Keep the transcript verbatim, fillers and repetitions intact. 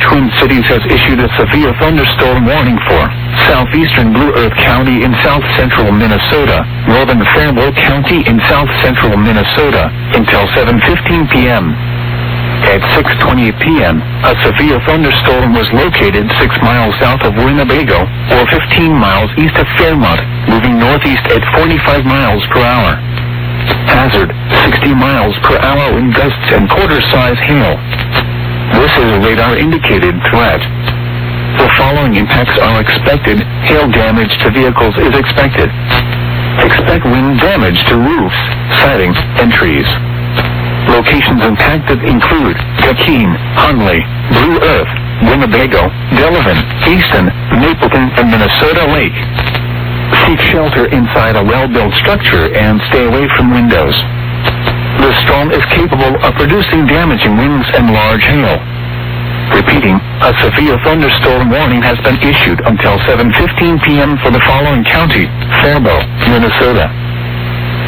Twin Cities has issued a severe thunderstorm warning for southeastern Blue Earth County in south-central Minnesota, northern Faribault County in south-central Minnesota, until seven fifteen p m At six twenty p m, a severe thunderstorm was located six miles south of Winnebago, or fifteen miles east of Fairmont, moving northeast at forty-five miles per hour. Hazard, sixty miles per hour in gusts and quarter-size hail. This is a radar-indicated threat. The following impacts are expected. Hail damage to vehicles is expected. Expect wind damage to roofs, siding, and trees. Locations impacted include Keene, Hunley, Blue Earth, Winnebago, Delavan, Easton, Mapleton, and Minnesota Lake. Seek shelter inside a well-built structure and stay away from windows. The storm is capable of producing damaging winds and large hail. Repeating, a severe thunderstorm warning has been issued until seven fifteen p m for the following county: Faribault, Minnesota,